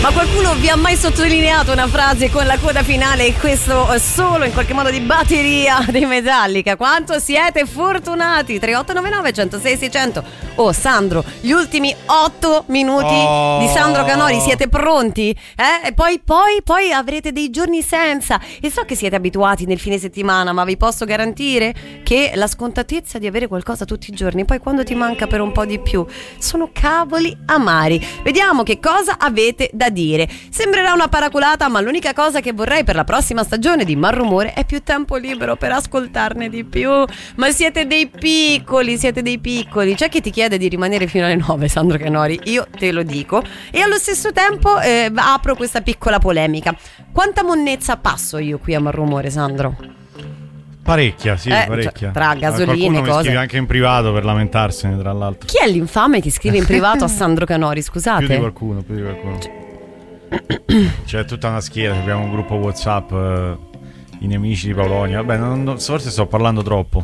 Ma qualcuno vi ha mai sottolineato una frase con la coda finale e questo solo in qualche modo di batteria dei Metallica? Quanto siete fortunati! 3899 106 600. Oh Sandro, gli ultimi 8 minuti di Sandro Canori, siete pronti? E poi avrete dei giorni senza. E so che siete abituati nel fine settimana, ma vi posso garantire che la scontatezza di avere qualcosa tutti i giorni, poi quando ti manca per un po' di più, sono cavoli amari. Vediamo che cosa avete da dire. Sembrerà una paraculata, ma l'unica cosa che vorrei per la prossima stagione di Malrumore è più tempo libero per ascoltarne di più. Ma siete dei piccoli. C'è chi ti chiede di rimanere fino alle 9, Sandro Canori, io te lo dico. E allo stesso tempo apro questa piccola polemica. Quanta monnezza passo io qui a Malrumore, Sandro? Parecchia, sì, parecchia. Tra gasoline, qualcuno cose. mi scrive anche in privato per lamentarsene, tra l'altro. Chi è l'infame che scrive in privato a Sandro Canori, scusate? Più di qualcuno. C'è tutta una schiera, abbiamo un gruppo WhatsApp, i nemici di Paolonia. Vabbè, forse sto parlando troppo.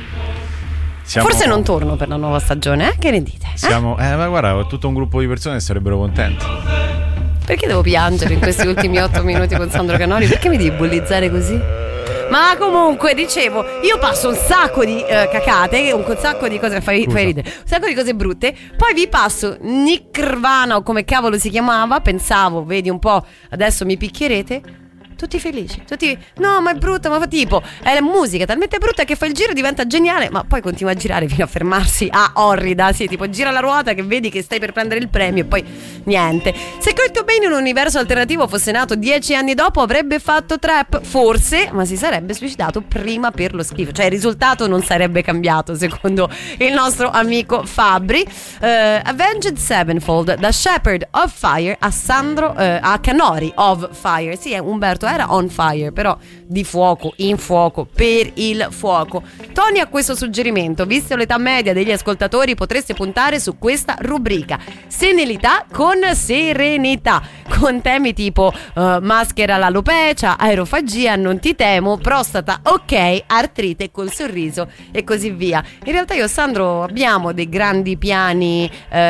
Forse non torno per la nuova stagione, Che ne dite? Ma guarda, ho tutto un gruppo di persone che sarebbero contenti. Perché devo piangere in questi ultimi 8 minuti con Sandro Canori? Perché mi devi bullizzare così? Ma comunque, dicevo, io passo un sacco di cacate, un sacco di cose, fai ridere, un sacco di cose brutte. Poi vi passo Nirvana, o come cavolo si chiamava. Pensavo, vedi un po', adesso mi picchierete. Tutti felici, no, ma è brutta, ma fa tipo, è la musica talmente brutta che fa il giro, diventa geniale, ma poi continua a girare fino a fermarsi orrida, sì, tipo gira la ruota che vedi che stai per prendere il premio e poi niente. Se Kurt Cobain in un universo alternativo fosse nato 10 anni dopo avrebbe fatto trap, forse, ma si sarebbe suicidato prima per lo schifo, cioè il risultato non sarebbe cambiato secondo il nostro amico Fabri. Avenged Sevenfold, da Shepherd of Fire a Sandro a Canori of Fire, sì, Umberto era on fire, però di fuoco, in fuoco, per il fuoco. Tony ha questo suggerimento: visto l'età media degli ascoltatori, potreste puntare su questa rubrica: senilità con serenità, con temi tipo maschera l'alopecia, aerofagia, non ti temo, prostata ok, artrite col sorriso e così via. In realtà io e Sandro abbiamo dei grandi piani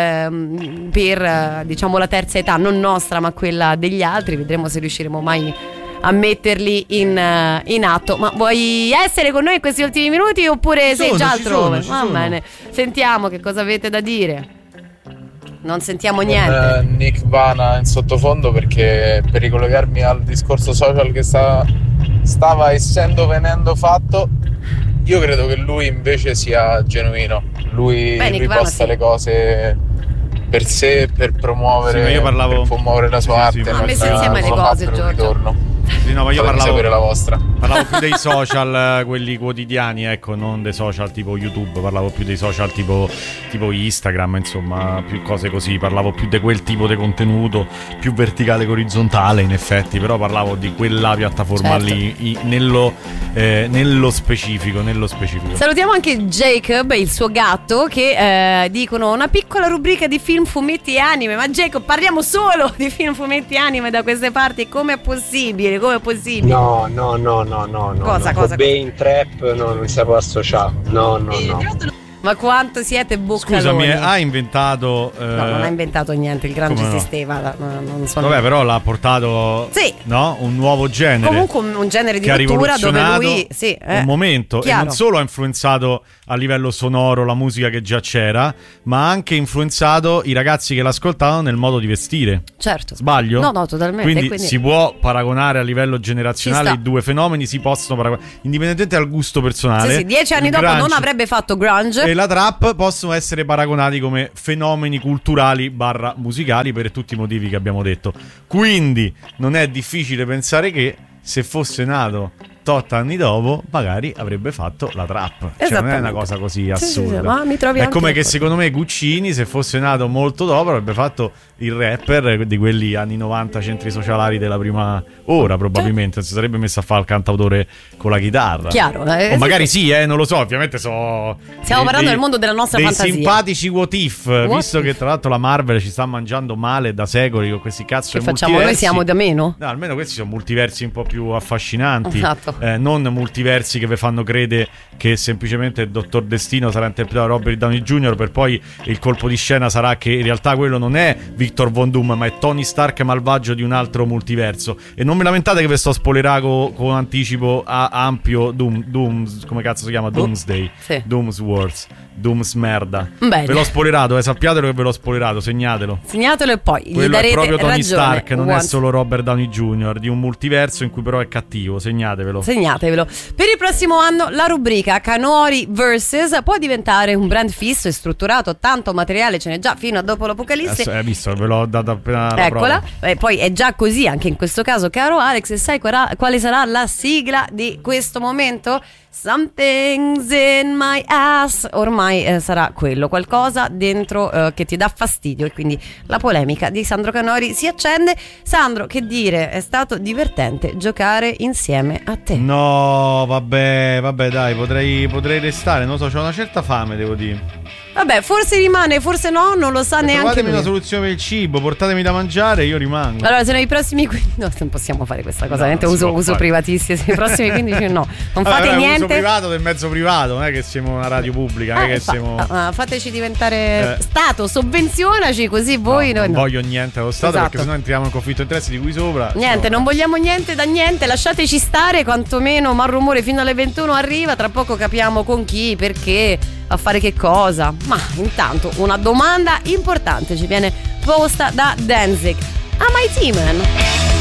per diciamo la terza età, non nostra ma quella degli altri. Vedremo se riusciremo mai a metterli in atto. Ma vuoi essere con noi in questi ultimi minuti oppure sei già altrove? Va bene, sentiamo che cosa avete da dire. Non sentiamo niente. Nirvana in sottofondo, perché per ricollegarmi al discorso social che stava venendo fatto, io credo che lui invece sia genuino. Lui posta le cose per sé, per promuovere, io parlavo, per promuovere la sua arte. Ha messo insieme le cose, Giorgio. Sì, no, ma io parlavo sapere la vostra. Parlavo più dei social, quelli quotidiani, ecco, non dei social tipo YouTube. Parlavo più dei social tipo Instagram, insomma, più cose così. Parlavo più di quel tipo di contenuto, più verticale che orizzontale, in effetti. Però parlavo di quella piattaforma lì, nello specifico. Salutiamo anche Jacob e il suo gatto che dicono una piccola rubrica di film, fumetti e anime. Ma Jacob, parliamo solo di film, fumetti e anime da queste parti. Come è possibile? No. Cosa? Cobain trap non si può associare. No. Ma quanto siete boccaloni. Scusami, ha inventato no, non ha inventato niente, il grande esisteva, non so. Vabbè, però l'ha portato un nuovo genere. Comunque un genere di rottura dove lui un momento, chiaro. E non solo ha influenzato a livello sonoro la musica che già c'era, ma ha anche influenzato i ragazzi che l'ascoltavano nel modo di vestire. Certo. Sbaglio? No, totalmente. Quindi si può paragonare a livello generazionale i due fenomeni, si possono paragonare indipendentemente dal gusto personale. Sì, 10 anni dopo non avrebbe fatto grunge e la trap possono essere paragonati come fenomeni culturali / musicali per tutti i motivi che abbiamo detto. Quindi non è difficile pensare che se fosse nato 8 anni dopo magari avrebbe fatto la trap. Cioè non è una cosa così assurda. Sì, ma mi trovi è anche come che secondo me Guccini, se fosse nato molto dopo, avrebbe fatto il rapper di quelli anni 90, centri socialari della prima ora, probabilmente. Non si sarebbe messo a fare il cantautore con la chitarra. Chiaro, o magari non lo so, ovviamente stiamo parlando del mondo della nostra fantasia. Dei simpatici what if, visto che tra l'altro la Marvel ci sta mangiando male da secoli con questi cazzo che di facciamo multiversi. Noi siamo da meno? No, almeno questi sono multiversi un po' più affascinanti. Esatto. non multiversi che vi fanno credere che semplicemente il Dottor Destino sarà interpretato da Robert Downey Jr. per poi il colpo di scena sarà che in realtà quello non è Victor Von Doom, ma è Tony Stark malvagio di un altro multiverso. E non mi lamentate che vi sto spoilerato con anticipo ampio come cazzo si chiama? Doomsday, sì. Doom's Wars, Doom's merda. Bene. Ve l'ho spoilerato, sappiatelo che ve l'ho spoilerato, segnatelo e poi quello gli darete è proprio Tony ragione. Stark, non è solo Robert Downey Jr. di un multiverso in cui però è cattivo. Segnatevelo. Per il prossimo anno la rubrica Kanori vs può diventare un brand fisso e strutturato, tanto materiale ce n'è già fino a dopo l'Apocalisse. Hai visto, ve l'ho data appena. Eccola, poi è già così anche in questo caso, caro Alex. E sai quale sarà la sigla di questo momento? Something's in my ass. Ormai sarà quello, qualcosa dentro che ti dà fastidio. E quindi la polemica di Sandro Canori si accende. Sandro, che dire, è stato divertente giocare insieme a te. No, vabbè, dai, potrei restare, non so, c'ho una certa fame, devo dire. Vabbè, forse rimane, forse no, non lo sa neanche lui. Trovatemi una soluzione per il cibo, portatemi da mangiare, io rimango. Allora, se nei prossimi 15... No, non possiamo fare questa cosa, no, uso privatissimo. Se nei prossimi 15 no, non fate niente. Uso privato del mezzo privato, non è che siamo una radio pubblica, non è che siamo... fateci diventare Stato, sovvenzionaci così voi... non voglio niente allo Stato, esatto. Perché sennò entriamo in conflitto di interessi di qui sopra. Niente, non vogliamo niente da niente, lasciateci stare, quantomeno Malrumore fino alle 21 arriva, tra poco capiamo con chi, perché, a fare che cosa. Ma intanto una domanda importante ci viene posta da Danzig. Am I T-Man?